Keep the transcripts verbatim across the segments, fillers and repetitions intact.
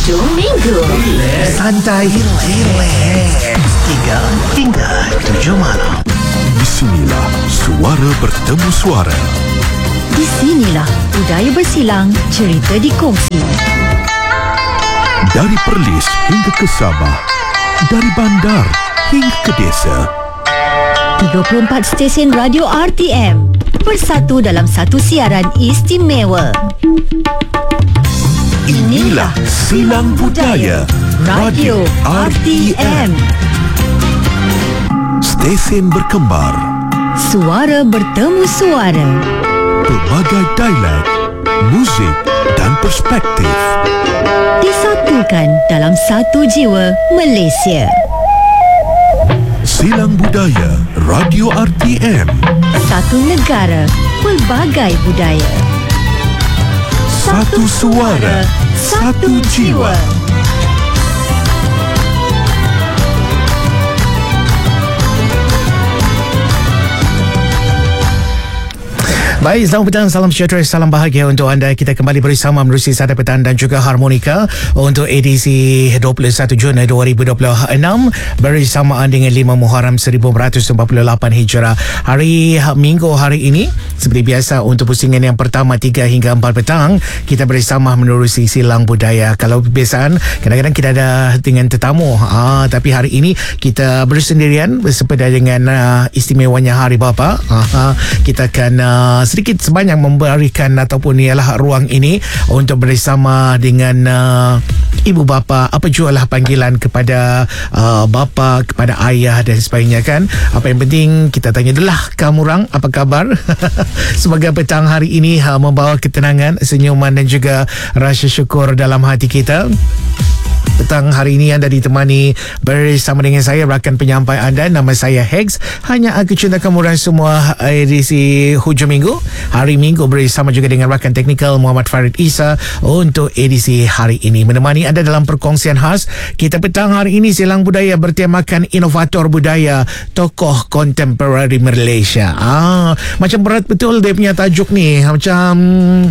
Hujung Minggu. Santai, relax. Tiga hingga tujuh malam. Di sinilah suara bertemu suara. Di sinilah budaya bersilang, cerita dikongsi. Dari Perlis hingga ke Sabah, dari bandar hingga ke desa. tiga puluh empat stesen radio R T M bersatu dalam satu siaran istimewa. Inilah Silang Budaya Radio R T M. Stesen berkembar, Suara bertemu suara. pelbagai dialek, muzik dan perspektif. Disatukan dalam satu jiwa Malaysia. Silang Budaya Radio R T M. Satu negara, pelbagai budaya. Satu suara, satu jiwa. Baik, selamat petang, salam sejahtera, salam bahagia untuk anda. Kita kembali bersama menerusi Sada Petang dan juga Harmonika untuk edisi dua puluh satu Jun dua ribu dua puluh enam bersamaan dengan lima Muharram seribu empat ratus empat puluh lapan Hijrah. Hari Minggu hari ini seperti biasa untuk pusingan yang pertama tiga hingga empat petang kita bersama menerusi Silang Budaya. Kalau kebiasaan kadang-kadang kita ada dengan tetamu, ah, tapi hari ini kita bersendirian bersepeda dengan uh, istimewanya Hari Bapa. Ah, kita akan uh, sedikit sebanyak memberikan ataupun ialah ruang ini untuk bersama dengan uh, ibu bapa, apa jualah panggilan kepada uh, bapa, kepada ayah dan sebagainya kan. Apa yang penting kita tanya dulu lah, kamu orang apa kabar? Semoga petang hari ini uh, membawa ketenangan, senyuman dan juga rasa syukur dalam hati kita. Petang hari ini anda ditemani bersama dengan saya, rakan penyampai anda. Nama saya Hex. Hanya aku cinta kamu orang semua, edisi hujung minggu. Hari Minggu bersama juga dengan rakan teknikal Muhammad Farid Isa untuk edisi hari ini. Menemani anda dalam perkongsian khas kita petang hari ini, Silang Budaya bertemakan inovator budaya, tokoh kontemporari Malaysia. Ah, macam berat betul dia punya tajuk ni. Macam...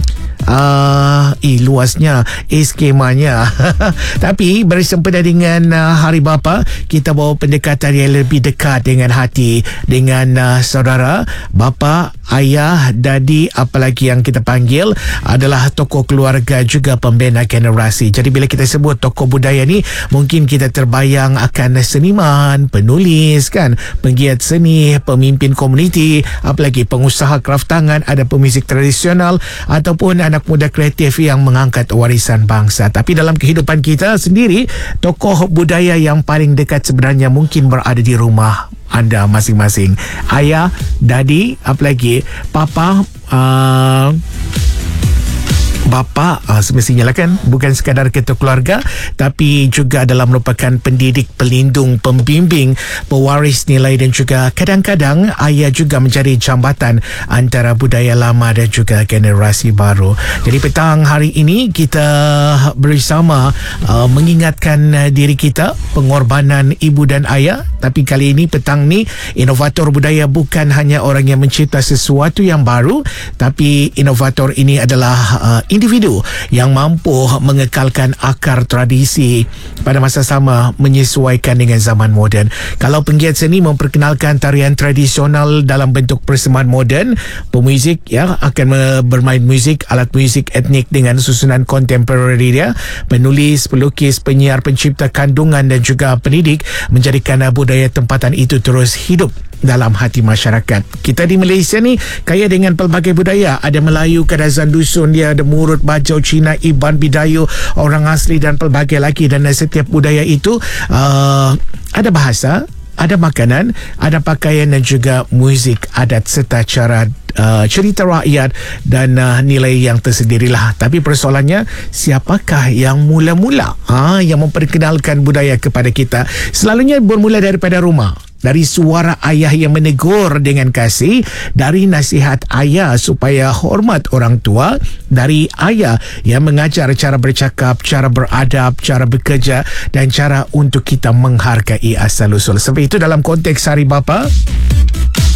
Ah, uh, eh, luasnya, eh, skemanya. Tapi bersempena dengan uh, Hari Bapa, kita bawa pendekatan yang lebih dekat dengan hati, dengan uh, saudara, bapa, ayah, dadi, apalagi yang kita panggil adalah tokoh keluarga juga pembina generasi. Jadi bila kita sebut tokoh budaya ni, mungkin kita terbayang akan seniman, penulis kan, penggiat seni, pemimpin komuniti, apalagi pengusaha kraft tangan, ada pemuzik tradisional ataupun anak muda kreatif yang mengangkat warisan bangsa. Tapi dalam kehidupan kita sendiri, tokoh budaya yang paling dekat sebenarnya mungkin berada di rumah anda masing-masing. Ayah, dadi, apalagi papa, uh, bapa, uh, semestinya lah kan, bukan sekadar ketua keluarga tapi juga adalah merupakan pendidik, pelindung, pembimbing, pewaris nilai dan juga kadang-kadang ayah juga menjadi jambatan antara budaya lama dan juga generasi baru. Jadi petang hari ini kita bersama uh, mengingatkan uh, diri kita, pengorbanan ibu dan ayah. Tapi kali ini petang ni, inovator budaya bukan hanya orang yang mencipta sesuatu yang baru, tapi inovator ini adalah uh, individu yang mampu mengekalkan akar tradisi pada masa sama menyesuaikan dengan zaman moden. Kalau penggiat seni memperkenalkan tarian tradisional dalam bentuk persembahan moden, pemuzik ya akan bermain muzik, alat muzik etnik dengan susunan kontemporari dia, penulis, pelukis, penyiar, pencipta kandungan dan juga pendidik menjadikan budaya tempatan itu terus hidup dalam hati masyarakat. Kita di Malaysia ni kaya dengan pelbagai budaya. Ada Melayu, Kadazan Dusun, dia ada Murut, Bajau, Cina, Iban, Bidayu, orang asli dan pelbagai lagi. Dan setiap budaya itu uh, ada bahasa, ada makanan, ada pakaian dan juga muzik adat serta cara uh, cerita rakyat dan uh, nilai yang tersendirilah. Tapi persoalannya, siapakah yang mula-mula ha, yang memperkenalkan budaya kepada kita? Selalunya bermula daripada rumah. Dari suara ayah yang menegur dengan kasih, dari nasihat ayah supaya hormat orang tua, dari ayah yang mengajar cara bercakap, cara beradab, cara bekerja dan cara untuk kita menghargai asal-usul. Sebab itu dalam konteks Hari Bapa,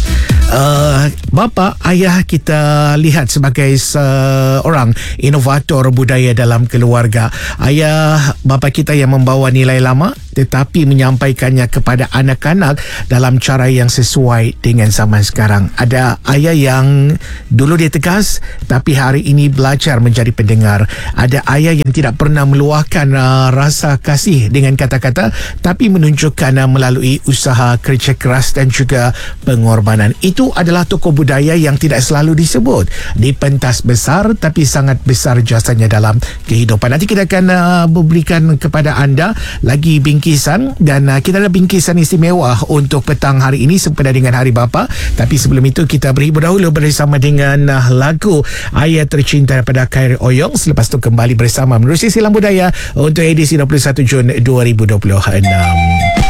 Uh, bapa, ayah kita lihat sebagai seorang inovator budaya dalam keluarga. Ayah bapa kita yang membawa nilai lama tetapi menyampaikannya kepada anak-anak dalam cara yang sesuai dengan zaman sekarang. Ada ayah yang dulu dia tegas tapi hari ini belajar menjadi pendengar. Ada ayah yang tidak pernah meluahkan uh, rasa kasih dengan kata-kata tapi menunjukkan uh, melalui usaha kerja keras dan juga pengorbanan. Itu adalah tokoh budaya yang tidak selalu disebut di pentas besar tapi sangat besar jasanya dalam kehidupan. Nanti kita akan uh, berikan kepada anda lagi bingkisan dan uh, kita ada bingkisan istimewa untuk petang hari ini sempena dengan Hari Bapa. Tapi sebelum itu kita berhibur dahulu bersama dengan uh, lagu Ayah Tercinta daripada Khairi Oyong. Selepas itu kembali bersama menerusi Silang Budaya untuk edisi dua puluh satu Jun dua ribu dua puluh enam.